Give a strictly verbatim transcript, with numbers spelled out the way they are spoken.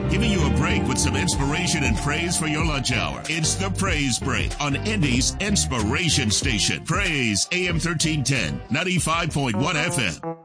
giving you a break with some inspiration and praise for your lunch hour. It's the Praise Break on Indy's Inspiration Station. Praise A M thirteen ten, ninety-five point one F M.